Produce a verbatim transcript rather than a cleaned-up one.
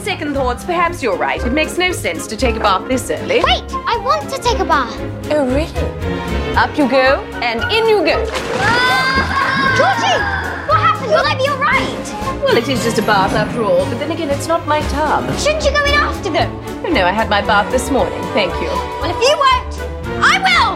second thoughts, perhaps you're right. It makes no sense to take a bath this early. Wait, I want to take a bath. Oh, really? Up you go, and in you go. Ah! Georgie, what happened? Will I be all right? Well, it is just a bath after all, but then again, it's not my tub. Shouldn't you go in after them? Oh, no, I had my bath this morning. Thank you. Well, if you won't, I will!